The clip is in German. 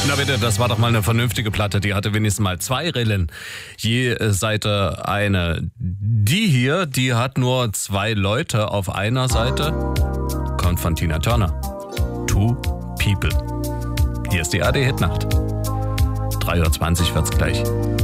Na bitte, das war doch mal eine vernünftige Platte. Die hatte wenigstens mal 2 Rillen. Je Seite eine. Die hier, die hat nur 2 Leute auf einer Seite. Kommt von Tina Turner. Two People. Hier ist die AD Hit Nacht. 3:20 Uhr wird's gleich.